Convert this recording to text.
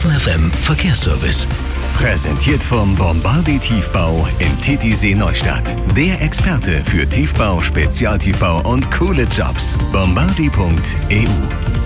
Franken FM Verkehrsservice. Präsentiert vom Bombardier Tiefbau in Titisee Neustadt. Der Experte für Tiefbau, Spezialtiefbau und coole Jobs. bombardier.eu